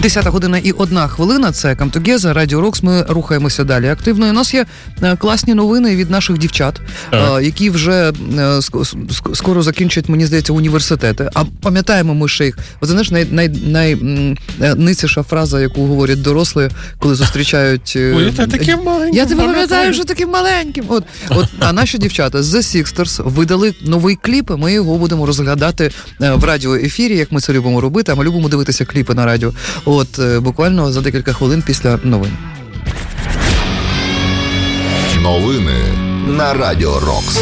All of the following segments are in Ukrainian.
10 година і 1 хвилина. Це Come Together, Радіо Рокс. Ми рухаємося далі активно. І у нас є класні новини від наших дівчат, які вже скоро закінчать, мені здається, університети. А пам'ятаємо ми ще їх. От, знаєш, найницяша фраза, яку говорять дорослі, коли зустрічають... Ой, ти таким маленьким. Я тебе пам'ятаю, що таким маленьким. А наші дівчата з The Sixters видали новий кліп. Ми його будемо розглядати в радіоефірі, як ми це любимо робити. А ми любимо дивитися кліпи на радіо. Буквально за декілька хвилин після новин. Новини на Радіо Рокс.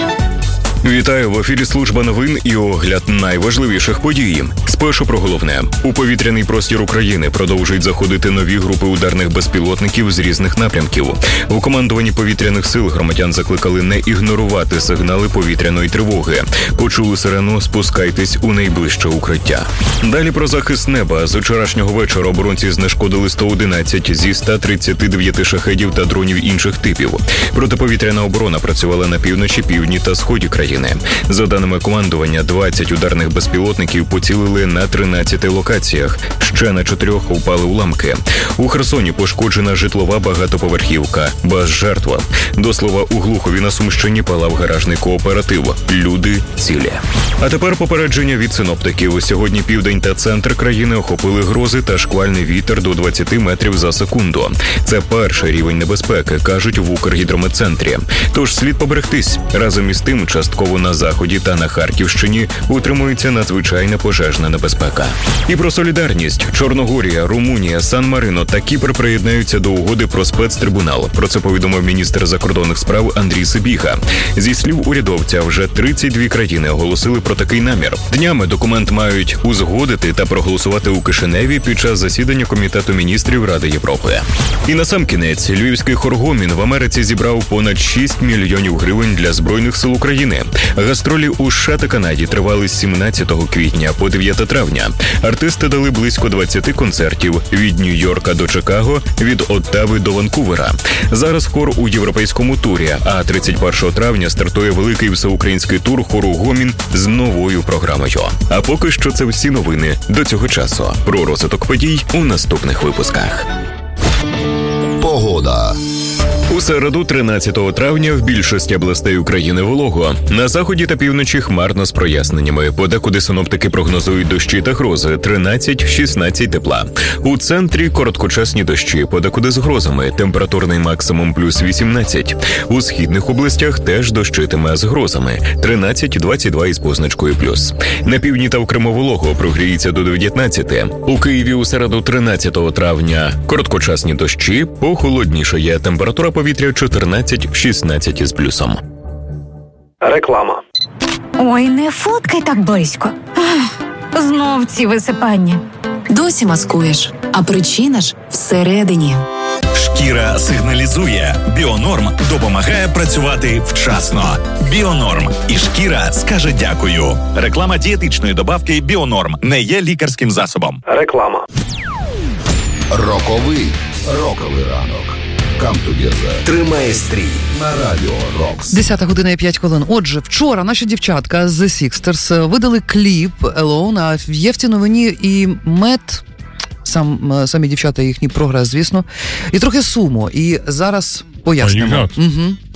Вітаю, в ефірі служба новин і огляд найважливіших подій. Спершу про головне. У повітряний простір України продовжують заходити нові групи ударних безпілотників з різних напрямків. У командуванні повітряних сил громадян закликали не ігнорувати сигнали повітряної тривоги. Почули сирену, спускайтесь у найближче укриття. Далі про захист неба. З вчорашнього вечора оборонці знешкодили 111 зі 139 шахедів та дронів інших типів. Протиповітряна оборона працювала на півночі, півдні та сході країни. За даними командування, 20 ударних безпілотників поцілили на 13 локаціях. Ще на 4 упали уламки. У Херсоні пошкоджена житлова багатоповерхівка. Без жертв. До слова, у Глухові на Сумщині палав гаражний кооператив. Люди цілі. А тепер попередження від синоптиків. Сьогодні південь та центр країни охопили грози та шквальний вітер до 20 метрів за секунду. Це перший рівень небезпеки, кажуть в Укргідрометцентрі. Тож слід поберегтись. Разом із тим, частково на Заході та на Харківщині утримується надзвичайна пожежна небезпека. І про солідарність. Чорногорія, Румунія, Сан-Марино та Кіпр приєднаються до угоди про спецтрибунал. Про це повідомив міністр закордонних справ Андрій Сибіга. Зі слів урядовця, вже 32 країни оголосили про такий намір. Днями документ мають узгодити та проголосувати у Кишиневі під час засідання Комітету міністрів Ради Європи. І насамкінець, львівський хор «Гомін» в Америці зібрав понад 6 мільйонів гривень для Збройних сил України. Гастролі у США та Канаді тривали з 17 квітня по 9 травня. Артисти дали близько 20 концертів від Нью-Йорка до Чикаго, від Оттави до Ванкувера. Зараз хор у європейському турі, а 31 травня стартує великий всеукраїнський тур хору «Гомін» з новою програмою. А поки що це всі новини до цього часу. Про розвиток подій у наступних випусках. Погода. У середу, 13 травня, в більшості областей України волого. На заході та півночі хмарно з проясненнями. Подекуди синоптики прогнозують дощі та грози. 13-16 тепла. У центрі короткочасні дощі, подекуди з грозами. Температурний максимум плюс 18. У східних областях теж дощитиме з грозами. 13-22 із позначкою плюс. На півдні та в Криму волого, прогріється до 19. У Києві у середу, 13 травня, короткочасні дощі, похолоднішає. Температура повітря 14-16 із плюсом. Реклама. Ой, не фоткай так близько. Знов ці висипання. Досі маскуєш, а причина ж всередині. Шкіра сигналізує. Біонорм допомагає працювати вчасно. Біонорм. І шкіра скаже дякую. Реклама дієтичної добавки Біонорм не є лікарським засобом. Реклама. Роковий ранок. Come Together. Тримає стрій на Радіо Рокс. 10 година і 5 хвилин. Отже, вчора наші дівчатка з The Sixters видали кліп Alone, а є в цій новині і мед, самі дівчата, їхній прогрес, звісно, і трохи сумо. І зараз пояснимо.